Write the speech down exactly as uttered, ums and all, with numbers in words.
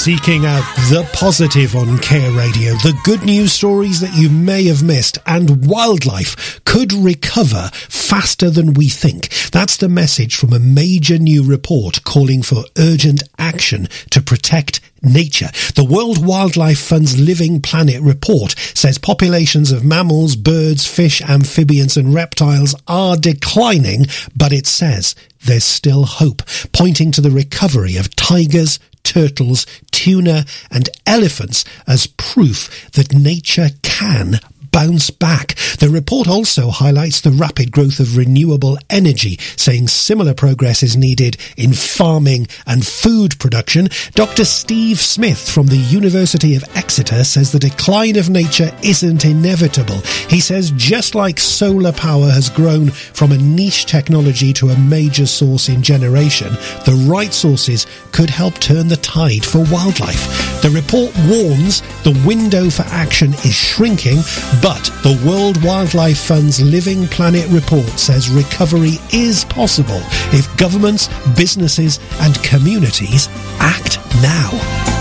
Seeking out the positive on Care Radio, the good news stories that you may have missed, and wildlife could recover faster than we think. That's the message from a major new report calling for urgent action to protect nature. The World Wildlife Fund's Living Planet report says populations of mammals, birds, fish, amphibians and reptiles are declining, but it says there's still hope, pointing to the recovery of tigers, turtles, tuna and elephants as proof that nature can bounce back. The report also highlights the rapid growth of renewable energy, saying similar progress is needed in farming and food production. Doctor Steve Smith from the University of Exeter says the decline of nature isn't inevitable. He says just like solar power has grown from a niche technology to a major source in generation, the right sources could help turn the tide for wildlife. The report warns the window for action is shrinking, but the World Wildlife Fund's Living Planet report says recovery is possible if governments, businesses and communities act now.